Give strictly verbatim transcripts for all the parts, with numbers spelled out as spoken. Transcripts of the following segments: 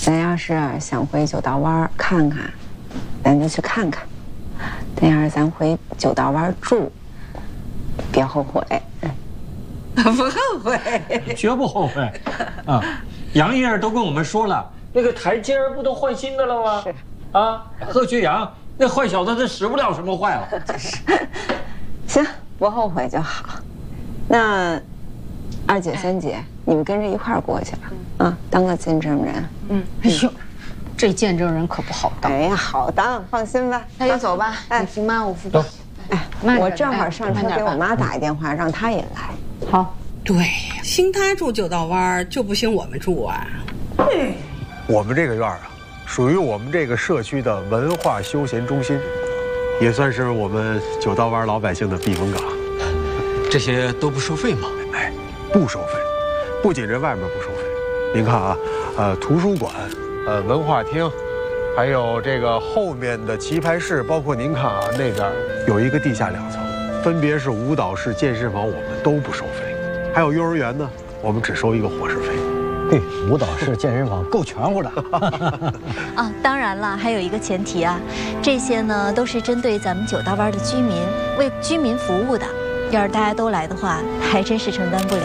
咱要是想回九道湾看看，咱就去看看；但要是咱回九道湾住，别后悔。 不后悔， 绝不后悔。啊，杨爷都跟我们说了，那个台阶儿不都换新的了吗？ 是。 啊，贺学阳那坏小子他使不了什么坏了。 真是。行，不后悔就好。那二姐、三姐，你们跟着一块儿过去了啊，当个见证人。 嗯，哎呦，这见证人可不好当。 哎呀，好当，放心吧。 那就走吧。哎，你扶妈，我扶爸。 哎，我正好上车给我妈打一电话，让她也来。 好。 对呀，兴他住九道湾就不兴我们住啊。 对，我们这个院啊，属于我们这个社区的文化休闲中心，也算是我们九道湾老百姓的避风港。 这些都不收费吗？ 哎，不收费，不仅这外面不收费，您看啊，呃，图书馆，呃，文化厅，还有这个后面的棋牌室，包括您看啊，那边有一个地下两层，分别是舞蹈室、健身房，我们都不收费。还有幼儿园呢，我们只收一个伙食费。 嘿，舞蹈室、健身房够全乎的。 啊，当然了，还有一个前提啊，这些呢都是针对咱们九道湾的居民，为居民服务的。要是大家都来的话，还真是承担不了。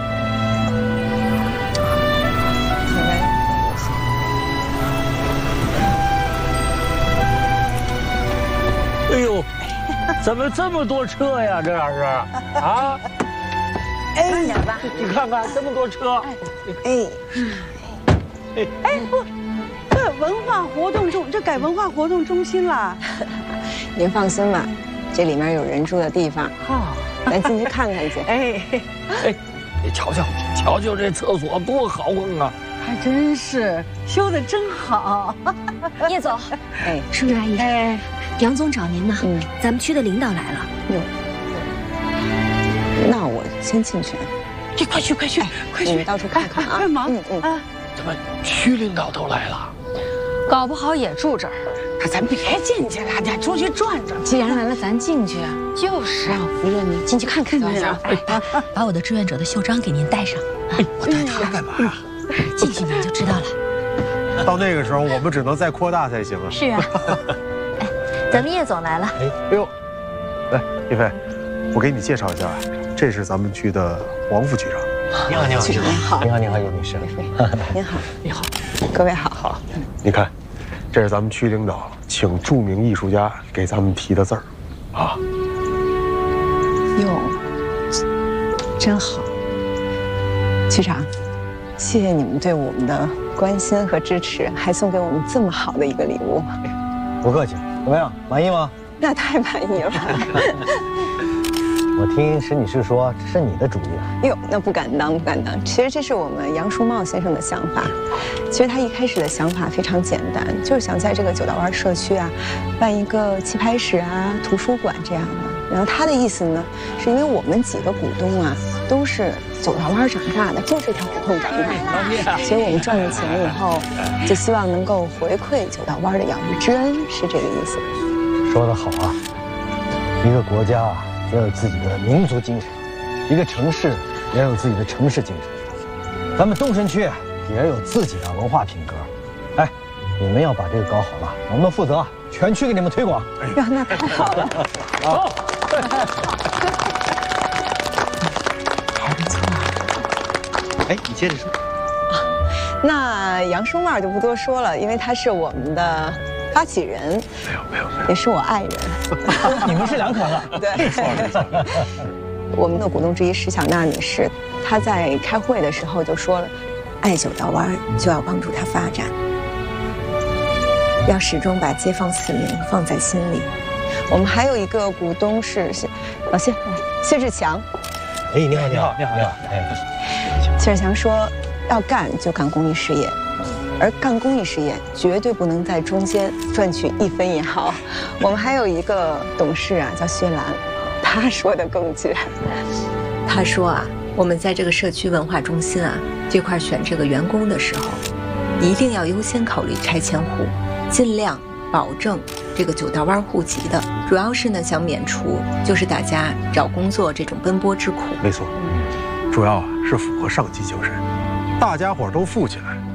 哎呦，怎么这么多车呀？这要是啊？ 慢点吧， 你看看这么多车。 哎， 哎不，这文化活动中，这改文化活动中心了。 您放心吧，这里面有人住的地方。 好， 咱进去看看去。 哎哎，你瞧瞧，瞧瞧这厕所多豪横啊！ 还真是修得真好。 叶总， 哎， 淑玉阿姨， 哎， 杨总找您呢。嗯，咱们区的领导来了。 哟。那我先进去。 你快去，快去，快去， 到处看看啊！ 快忙， 嗯嗯啊！ 怎么区领导都来了？ 搞不好也住这儿。 咱别进去了，咱出去转转。 既然来了，咱进去啊。就是啊，扶着你进去看看。 走走，把我的志愿者的袖章给您带上。 我带他干嘛呀？ 进去您就知道了。 到那个时候，我们只能再扩大才行啊。 是啊。哎，咱们叶总来了。 哎呦，来，一飞，我给你介绍一下，这是咱们区的王副局长。 你好，你好， 局长好。 你好，你好，叶女士。 您好， 你好， 各位好。 好，你看，这是咱们区领导请著名艺术家给咱们题的字儿，啊。 哟，真好。局长，谢谢你们对我们的关心和支持，还送给我们这么好的一个礼物。 不客气，怎么样，满意吗？ 那太满意了。 我听石女士说，这是你的主意啊？ 哟，那不敢当，不敢当。其实这是我们杨淑茂先生的想法。其实他一开始的想法非常简单，就是想在这个九道湾社区啊，办一个棋牌室啊、图书馆这样的。然后他的意思呢，是因为我们几个股东啊，都是九道湾长大的，就这条胡同长大的，所以我们赚了钱以后，就希望能够回馈九道湾的养育之恩，是这个意思。 说得好啊，一个国家啊。要有自己的民族精神，一个城市也要有自己的城市精神。咱们东城区也要有自己的文化品格。哎，你们要把这个搞好了，我们负责全区给你们推广。 哎呀，那太好了！ 好， 还不错。 哎，你接着说。 那杨淑茂就不多说了，因为他是我们的发起人， 没有没有， 也是我爱人。 你们是两口子。 对。我们的股东之一石小娜女士，她在开会的时候就说了，爱九道湾就要帮助它发展，要始终把街坊四邻放在心里。我们还有一个股东是谢老谢谢志强。 哎，你好，你好，你好，你好。哎， 谢志强说，要干就干公益事业。而干公益事业绝对不能在中间赚取一分一毫。我们还有一个董事啊，叫薛兰，他说的更绝。他说啊，我们在这个社区文化中心啊这块选这个员工的时候，一定要优先考虑拆迁户，尽量保证这个九道湾户籍的，主要是呢想免除就是大家找工作这种奔波之苦。 没错，主要啊是符合上级精神，大家伙都富起来。